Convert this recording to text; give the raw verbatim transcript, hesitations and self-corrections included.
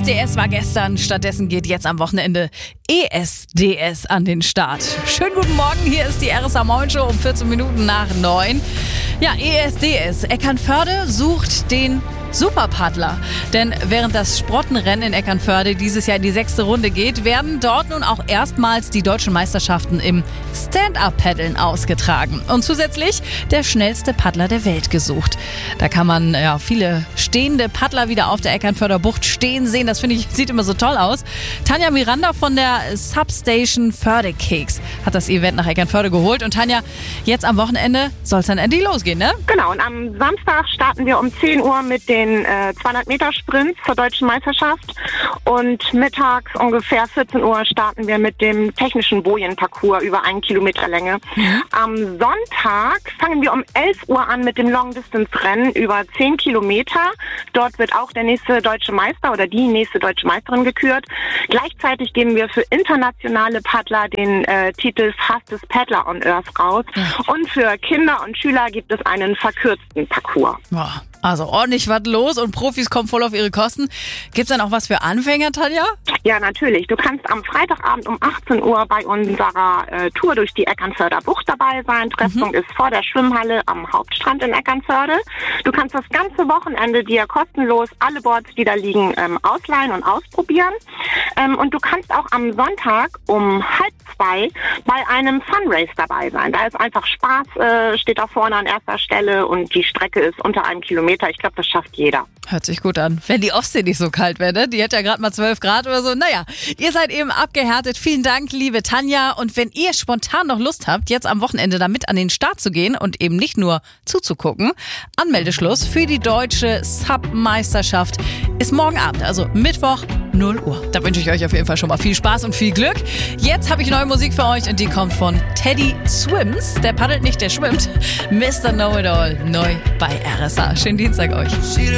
D S war gestern, stattdessen geht jetzt am Wochenende E S D S an den Start. Schönen guten Morgen, hier ist die R S A Morning Show um vierzehn Minuten nach neun. Ja, E S D S, Eckernförde sucht den Superpaddler. Denn während das Sprottenrennen in Eckernförde dieses Jahr in die sechste Runde geht, werden dort nun auch erstmals die deutschen Meisterschaften im Stand-Up-Paddeln ausgetragen. Und zusätzlich der schnellste Paddler der Welt gesucht. Da kann man ja viele stehende Paddler wieder auf der Eckernförder Bucht stehen sehen. Das finde ich, sieht immer so toll aus. Tanja Miranda von der Substation Fördekeks hat das Event nach Eckernförde geholt. Und Tanja, jetzt am Wochenende soll es dann endlich losgehen, ne? Genau, und am Samstag starten wir um zehn Uhr mit den äh, zweihundert Meter Sprints zur deutschen Meisterschaft und mittags ungefähr vierzehn Uhr starten wir mit dem technischen Bojenparcours über einen Kilometer Länge. Mhm. Am Sonntag fangen wir um elf Uhr an mit dem Long-Distance-Rennen über zehn Kilometer. Dort wird auch der nächste deutsche Meister oder die nächste deutsche Meisterin gekürt. Gleichzeitig geben wir für internationale Paddler den äh, Titel Fastest Paddler on Earth raus. Mhm. Und für Kinder und Schüler gibt es einen verkürzten Parcours. Boah. Also ordentlich was los und Profis kommen voll auf ihre Kosten. Gibt's dann auch was für Anfänger, Tanja? Ja, natürlich. Du kannst am Freitagabend um achtzehn Uhr bei unserer äh, Tour durch die Eckernförder Bucht dabei sein. Treffpunkt mhm. ist vor der Schwimmhalle am Hauptstrand in Eckernförde. Du kannst das ganze Wochenende dir kostenlos alle Boards, die da liegen, ähm, ausleihen und ausprobieren. Ähm, und du kannst auch am Sonntag um halb zwei bei einem Funrace dabei sein. Da ist einfach Spaß, äh, steht da vorne an erster Stelle und die Strecke ist unter einem Kilometer. Ich glaube, das schafft jeder. Hört sich gut an. Wenn die Ostsee nicht so kalt wäre, ne? Die hat ja gerade mal zwölf Grad oder so. Naja, ihr seid eben abgehärtet. Vielen Dank, liebe Tanja. Und wenn ihr spontan noch Lust habt, jetzt am Wochenende damit an den Start zu gehen und eben nicht nur zuzugucken, Anmeldeschluss für die deutsche Sub-Meisterschaft ist morgen Abend, also Mittwoch, null Uhr. Da wünsche ich euch auf jeden Fall schon mal viel Spaß und viel Glück. Jetzt habe ich neue Musik für euch und die kommt von Teddy Swims. Der paddelt nicht, der schwimmt. Mister Know-It-All, neu bei R S A. Schönen Dienstag euch.